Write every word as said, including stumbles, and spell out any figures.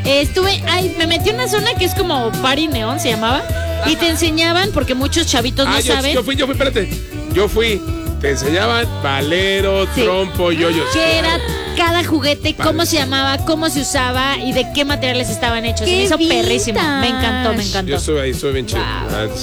Eh, estuve, ay, me metí en una zona que es como Party Neón, se llamaba. Y te enseñaban, porque muchos chavitos ah, no yo, saben. Yo fui, yo fui, espérate. Yo fui. Te enseñaban valero, Sí. trompo, yoyos. ¿Qué era cada juguete? ¿Cómo Padre. se llamaba? ¿Cómo se usaba? ¿Y de qué materiales estaban hechos? Se ¡Qué me hizo vintage! perrísimo. Me encantó, me encantó. Yo estuve ahí, estuve bien chido. Wow. Ah,